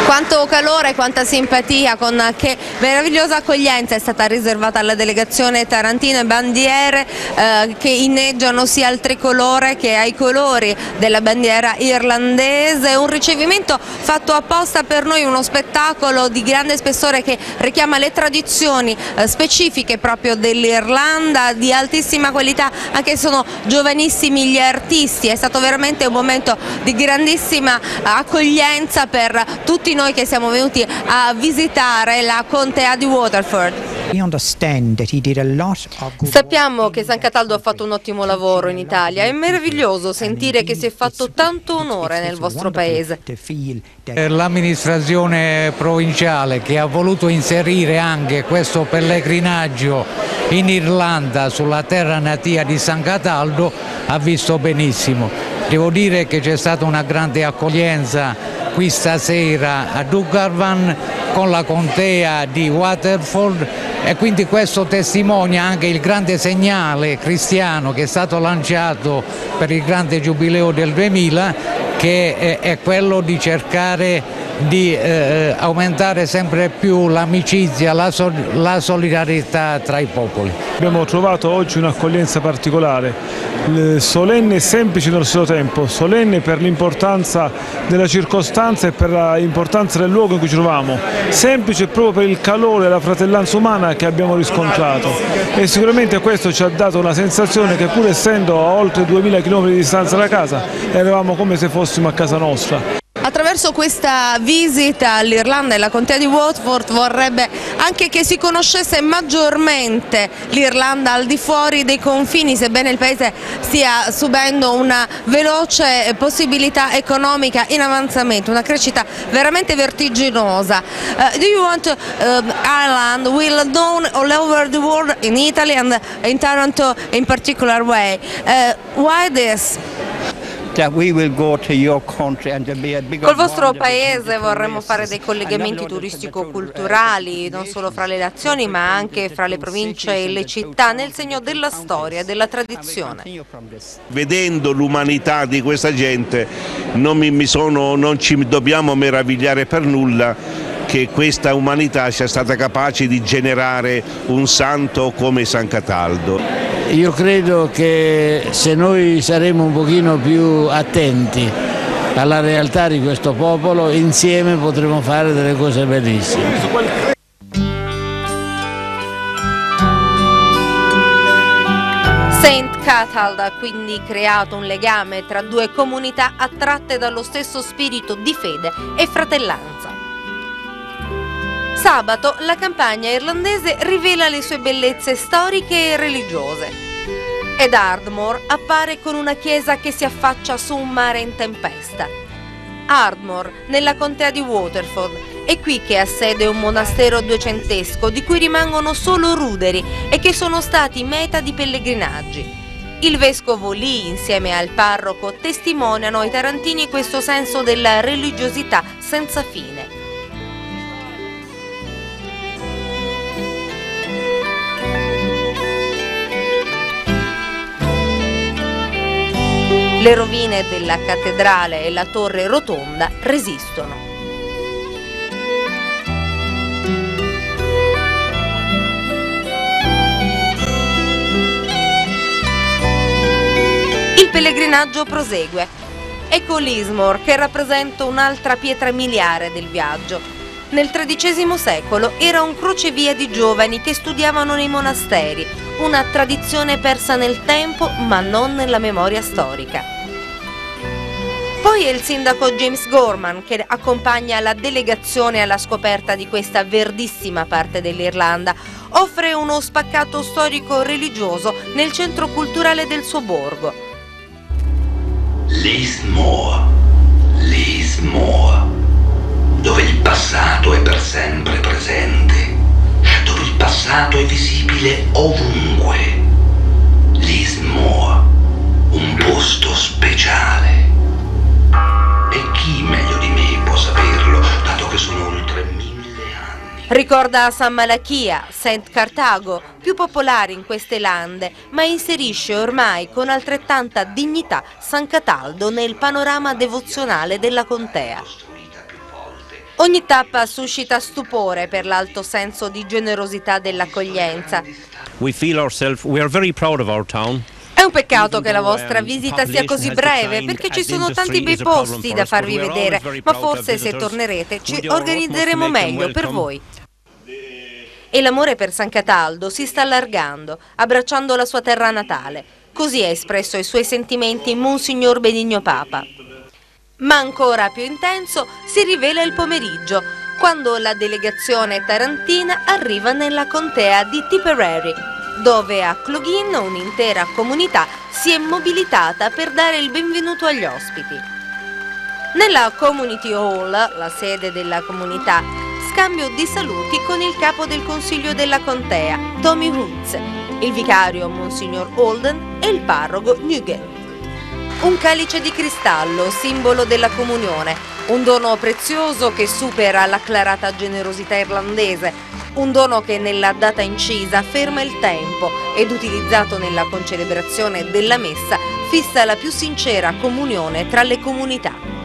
Quanto calore, quanta simpatia, con che meravigliosa accoglienza è stata riservata alla delegazione tarantina, e bandiere che inneggiano sia al tricolore che ai colori della bandiera irlandese, un ricevimento fatto apposta per noi, uno spettacolo di grande spessore che richiama le tradizioni specifiche proprio dell'Irlanda, di altissima qualità, anche se sono giovanissimi gli artisti. È stato veramente un momento di grandissima accoglienza per tutti noi che siamo venuti a visitare la contea di Waterford. Sappiamo che San Cataldo ha fatto un ottimo lavoro in Italia, è meraviglioso sentire che si è fatto tanto onore nel vostro paese. L'amministrazione provinciale che ha voluto inserire anche questo pellegrinaggio in Irlanda sulla terra natia di San Cataldo ha visto benissimo. Devo dire che c'è stata una grande accoglienza qui stasera a Dungarvan con la contea di Waterford, e quindi questo testimonia anche il grande segnale cristiano che è stato lanciato per il grande giubileo del 2000, che è quello di cercare di aumentare sempre più l'amicizia, la solidarietà tra i popoli. Abbiamo trovato oggi un'accoglienza particolare, solenne e semplice nello stesso tempo, solenne per l'importanza della circostanza e per l'importanza del luogo in cui ci troviamo, semplice proprio per il calore e la fratellanza umana che abbiamo riscontrato, e sicuramente questo ci ha dato una sensazione che, pur essendo a oltre 2000 km di distanza da casa, eravamo come se fossimo a casa nostra. Attraverso questa visita all'Irlanda e alla contea di Waterford vorrebbe anche che si conoscesse maggiormente l'Irlanda al di fuori dei confini, sebbene il paese stia subendo una veloce possibilità economica in avanzamento, una crescita veramente vertiginosa. Do you want Ireland will known all over the world, in Italy and in Taranto in particular way? Why this? Col vostro paese vorremmo fare dei collegamenti turistico-culturali, non solo fra le nazioni ma anche fra le province e le città, nel segno della storia e della tradizione. Vedendo l'umanità di questa gente non ci dobbiamo meravigliare per nulla che questa umanità sia stata capace di generare un santo come San Cataldo. Io credo che se noi saremo un pochino più attenti alla realtà di questo popolo, insieme potremo fare delle cose bellissime. St. Cataldo ha quindi creato un legame tra due comunità attratte dallo stesso spirito di fede e fratellanza. Sabato la campagna irlandese rivela le sue bellezze storiche e religiose. Ed Ardmore appare con una chiesa che si affaccia su un mare in tempesta. Ardmore, nella contea di Waterford, è qui che ha sede un monastero duecentesco di cui rimangono solo ruderi e che sono stati meta di pellegrinaggi. Il vescovo Lee, insieme al parroco, testimoniano ai tarantini questo senso della religiosità senza fine. Le rovine della cattedrale e la torre rotonda resistono. Il pellegrinaggio prosegue. Ecco Lismore che rappresenta un'altra pietra miliare del viaggio. Nel XIII secolo era un crocevia di giovani che studiavano nei monasteri, una tradizione persa nel tempo ma non nella memoria storica. Poi è il sindaco James Gorman che accompagna la delegazione alla scoperta di questa verdissima parte dell'Irlanda. Offre uno spaccato storico-religioso nel centro culturale del suo borgo. Lismore, dove il passato è per sempre presente, dove il passato è visibile ovunque. Lismore, un posto speciale. E chi meglio di me può saperlo, dato che sono oltre 1000 anni. Ricorda San Malachia, St. Cartago, più popolari in queste lande, ma inserisce ormai con altrettanta dignità San Cataldo nel panorama devozionale della contea. Costruita più volte Ogni tappa suscita stupore per l'alto senso di generosità dell'accoglienza. We are very proud of our town. È un peccato che la vostra visita sia così breve, perché ci sono tanti bei posti da farvi vedere, ma forse se tornerete ci organizzeremo meglio per voi. E l'amore per San Cataldo si sta allargando, abbracciando la sua terra natale. Così ha espresso i suoi sentimenti Monsignor Benigno Papa. Ma ancora più intenso si rivela il pomeriggio, quando la delegazione tarantina arriva nella contea di Tipperary, dove a Cloghin un'intera comunità si è mobilitata per dare il benvenuto agli ospiti. Nella Community Hall, la sede della comunità, scambio di saluti con il capo del consiglio della contea, Tommy Woods, il vicario Monsignor Holden e il parroco Nugent. Un calice di cristallo, simbolo della comunione, un dono prezioso che supera l'acclarata generosità irlandese, un dono che nella data incisa ferma il tempo ed utilizzato nella concelebrazione della messa fissa la più sincera comunione tra le comunità.